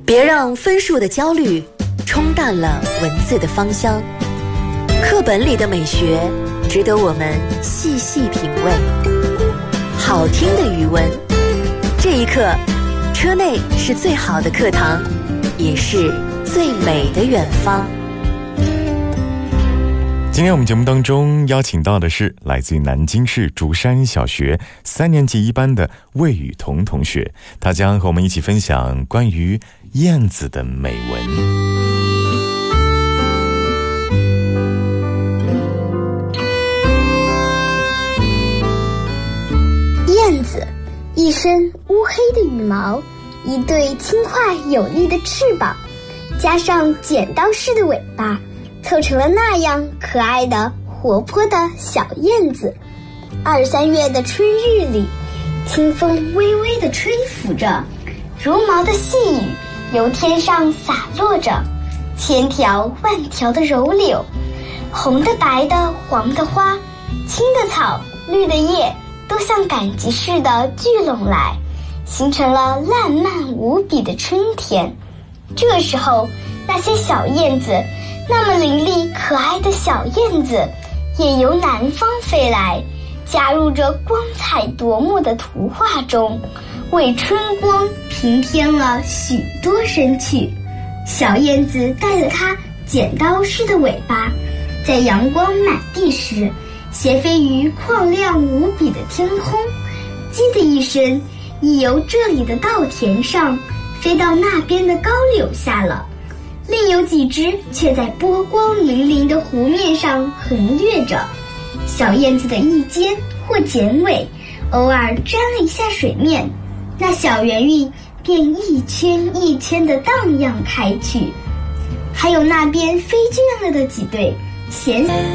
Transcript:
别让分数的焦虑冲淡了文字的芳香。课本里的美学值得我们细细品味。好听的语文，这一刻，车内是最好的课堂，也是最美的远方。 今天我们节目当中邀请到的是来自于南京市竹山小学3年级1班的魏雨桐同学，他将和我们一起分享关于燕子的美文。 燕子一身乌黑的羽毛，一对轻快有力的翅膀，加上剪刀似的尾巴，凑成了那样可爱的活泼的小燕子。2、3月的春日里，清风微微地吹拂着，如毛的细雨由天上洒落着，千条万条的柔柳，红的白的黄的花，青的草绿的叶，都像赶集似的聚拢来，形成了烂漫无比的春天。这时候，那些小燕子，那么伶俐可爱的小燕子，也由南方飞来，加入这光彩夺目的图画中，为春光平添了许多生趣。小燕子带着它剪刀似的尾巴，在阳光满地时，斜飞于旷亮无比的天空，叽的一声，已由这里的稻田上飞到那边的高柳下了。另有几只却在波光粼粼的湖面上横掠着，小燕子的翼尖或剪尾偶尔沾了一下水面，那小圆晕便一圈一圈地荡漾开去。还有那边飞倦了的几对闲